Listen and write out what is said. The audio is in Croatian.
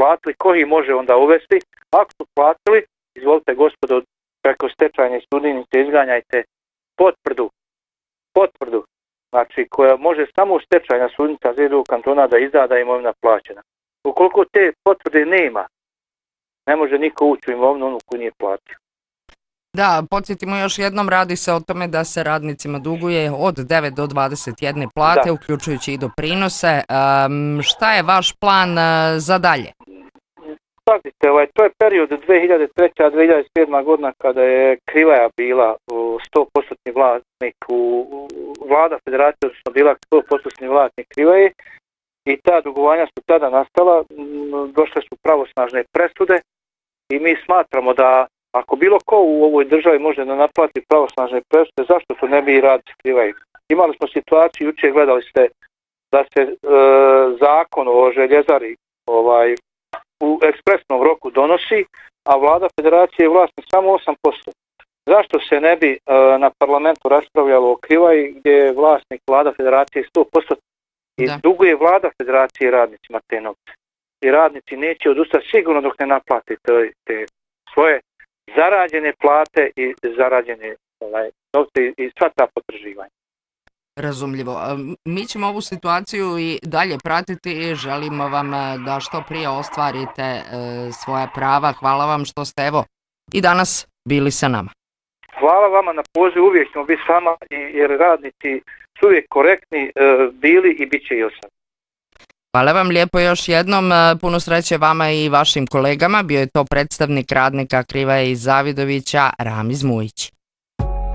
platili, ko ih može onda uvesti? Ako su platili, izvolite gospodo, preko stečajne sudnice izganjajte potvrdu, znači koja može samo stečajna sudnica ZDU kantona da izda da je imovina plaćena. Ukoliko te potvrde nema, ne može niko ući u imovinu onu koju nije platio. Da, podsjetimo još jednom, radi se o tome da se radnicima duguje od 9 do 21 plate, uključujući i doprinose. Šta je vaš plan za dalje? Pazite, to je period 2003-2007 godina kada je Krivaja bila 100% vlasnik, vlada federacije odnosno bila 100% vlasnik Krivaje i ta dugovanja su tada nastala, došle su pravosnažne presude i mi smatramo da ako bilo ko u ovoj državi može da naplati pravosnažne presude, zašto to ne bi i radnici Krivaje? Imali smo situaciju, jučer gledali ste da se zakon o željezari u ekspresnom roku donosi, a vlada federacije je vlasnik samo 8%. Zašto se ne bi na parlamentu raspravljalo o Krivaji gdje je vlasnik vlada federacije 100% i duguje vlada federacije radnicima te novce? I radnici neće odustati sigurno dok ne naplate te svoje zarađene plate i zarađene novce i sva ta potraživanja. Razumljivo. Mi ćemo ovu situaciju i dalje pratiti i želimo vam da što prije ostvarite svoja prava. Hvala vam što ste i danas bili sa nama. Hvala vama na pozivu, uvijek ćemo biti s vama jer radnici su uvijek korektni bili i bit će i osad. Hvala vam lijepo još jednom, puno sreće vama i vašim kolegama. Bio je to predstavnik radnika Krivaje iz Zavidovića, Ramiz Mujić.